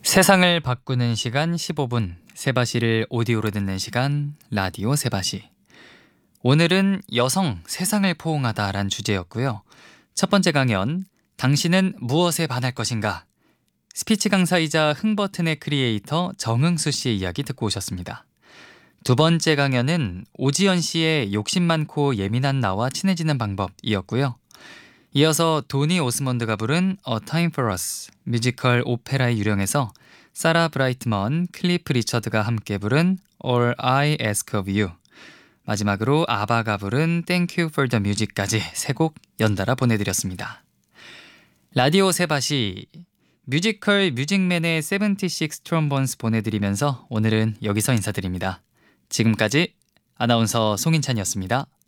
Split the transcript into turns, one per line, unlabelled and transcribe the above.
세상을 바꾸는 시간 15분, 세바시를 오디오로 듣는 시간 라디오 세바시. 오늘은 여성 세상을 포옹하다란 주제였고요. 첫 번째 강연, 당신은 무엇에 반할 것인가? 스피치 강사이자 흥버튼의 크리에이터 정응수 씨의 이야기 듣고 오셨습니다. 두 번째 강연은 오지연 씨의 욕심 많고 예민한 나와 친해지는 방법이었고요. 이어서 도니 오스몬드가 부른 A Time for Us 뮤지컬 오페라의 유령에서 사라 브라이트먼, 클리프 리처드가 함께 부른 All I Ask of You, 마지막으로 아바가 부른 Thank You for the Music까지 세 곡 연달아 보내드렸습니다. 라디오 세바시 뮤지컬 뮤직맨의 76 트롬본스 보내드리면서 오늘은 여기서 인사드립니다. 지금까지 아나운서 송인찬이었습니다.